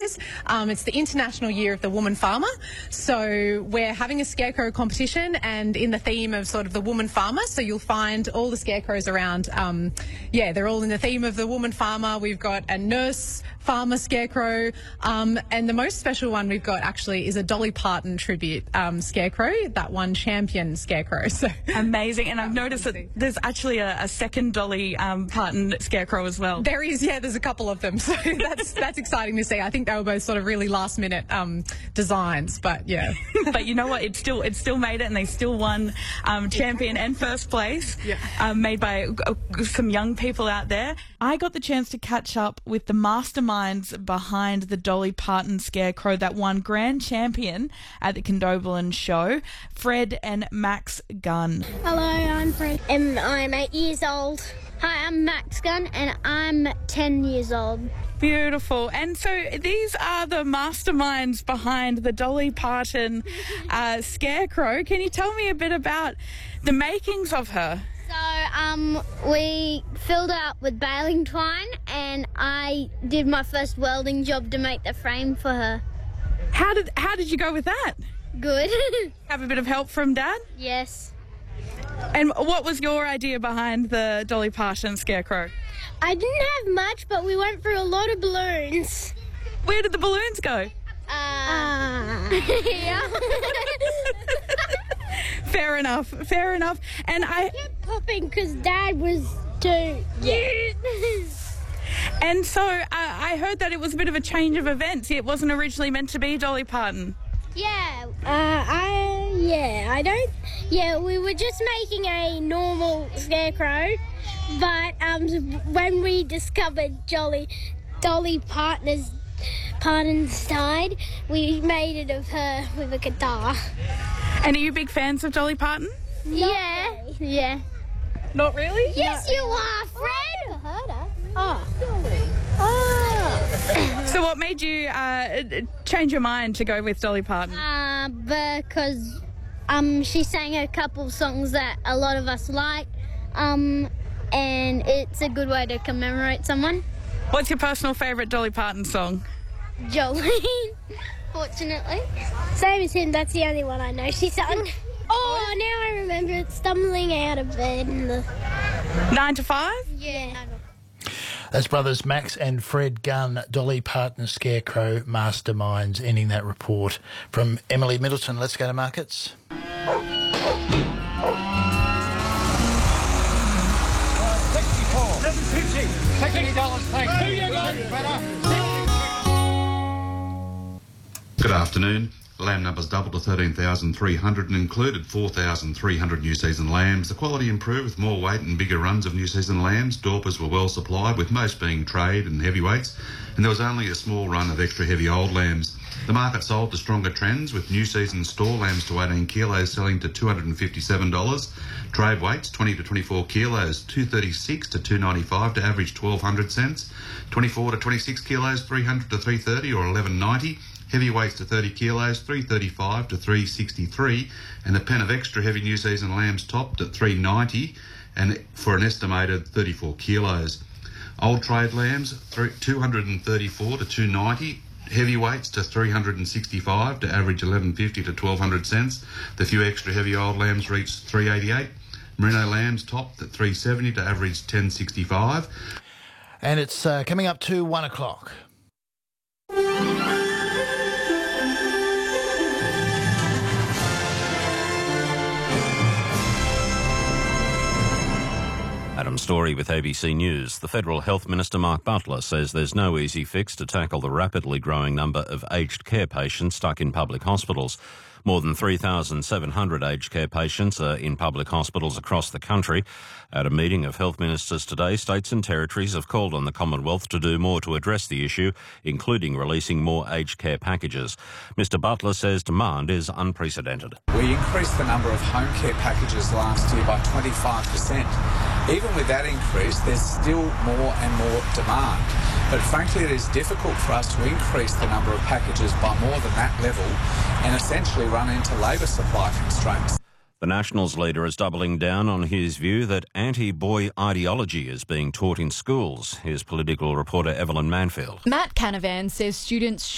years. It's the International Year of the Woman Farmer. So we're having a scarecrow competition, and in the theme of sort of the woman farmer. So you'll find all the scarecrows around. They're all in the theme of the woman farmer. We've got a nurse farmer scarecrow, and the most special one we've got actually is a Dolly Parton tribute scarecrow, that one champion scarecrow. So amazing. And I've noticed that there's actually a second Dolly Parton scarecrow as well. There is, yeah, there's a couple of them. So that's exciting to see. I think they were both sort of really last minute designs, but yeah. But you know what? It still made it, and they still won champion and first place, made by some young people out there. I got the chance to catch up with the masterminds behind the Dolly Parton scarecrow that won grand champion at the Condobolin show, Fred and Max Gunn. Hello, I'm Fred and I'm 8 years old. Hi, I'm Max Gunn and I'm 10 years old. Beautiful. And so these are the masterminds behind the Dolly Parton scarecrow. Can you tell me a bit about the makings of her? So we filled it up with baling twine, and I did my first welding job to make the frame for her. How did you go with that? Good. Have a bit of help from Dad? Yes. And what was your idea behind the Dolly Parton scarecrow? I didn't have much, but we went through a lot of balloons. Where did the balloons go? Yeah. Fair enough. And I kept popping because Dad was too. And so I heard that it was a bit of a change of events. It wasn't originally meant to be Dolly Parton. Yeah. We were just making a normal scarecrow, but when we discovered Dolly Parton's side, we made it of her with a guitar. And are you big fans of Dolly Parton? Yeah. Not really? Yes, you are, Fred. Never heard her. So what made you change your mind to go with Dolly Parton? Because she sang a couple songs that a lot of us like, and it's a good way to commemorate someone. What's your personal favourite Dolly Parton song? Jolene, fortunately. Same as him, that's the only one I know she sung. Oh, now I remember it, Stumbling Out of Bed. 9 to 5? Yeah. That's brothers Max and Fred Gunn, Dolly Parton Scarecrow Masterminds, ending that report from Emily Middleton. Let's go to markets. Good afternoon. Lamb numbers doubled to 13,300 and included 4,300 new season lambs. The quality improved with more weight and bigger runs of new season lambs. Dorpers were well supplied, with most being trade and heavyweights, and there was only a small run of extra heavy old lambs. The market sold to stronger trends, with new season store lambs to 18 kilos selling to $257. Trade weights 20 to 24 kilos, $236 to $295 to average 1,200 cents. 24 to 26 kilos, $300 to $330 or $11.90. Heavyweights to 30 kilos, $335 to $363, and the pen of extra heavy new season lambs topped at $390, and for an estimated 34 kilos. Old trade lambs $234 to $290. Heavyweights to $365 to average $11.50 to 1,200 cents. The few extra heavy old lambs reached $388. Merino lambs topped at $370 to average $10.65. And it's coming up to 1 o'clock. Adam Story with ABC News. The Federal Health Minister Mark Butler says there's no easy fix to tackle the rapidly growing number of aged care patients stuck in public hospitals. More than 3,700 aged care patients are in public hospitals across the country. At a meeting of health ministers today, states and territories have called on the Commonwealth to do more to address the issue, including releasing more aged care packages. Mr Butler says demand is unprecedented. We increased the number of home care packages last year by 25%. Even with that increase, there's still more and more demand. But frankly, it is difficult for us to increase the number of packages by more than that level and essentially run into labour supply constraints. The Nationals leader is doubling down on his view that anti-boy ideology is being taught in schools. Here's political reporter Evelyn Manfield. Matt Canavan says students